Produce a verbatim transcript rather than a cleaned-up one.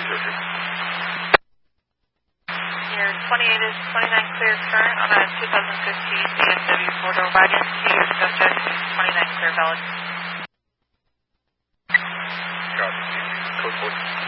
Your twenty-eight is twenty-nine clear current on a two thousand fifteen B M W four-door wagon. To your subject, twenty-nine clear valid. Copy. Code four.